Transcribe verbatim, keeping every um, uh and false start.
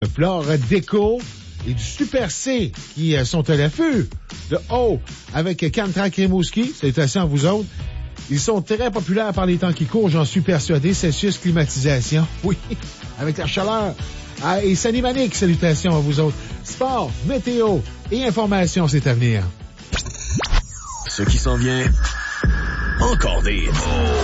Flore Déco et du Super C qui euh, sont à l'affût. Le O avec Cantrac Rimouski, salutations à vous autres. Ils sont très populaires par les temps qui courent, j'en suis persuadé. Celsius Climatisation, oui, avec la chaleur. Ah, et Sanimanic, salutations à vous autres. Sport, météo et information, c'est à venir. Ce qui s'en vient, encore vite.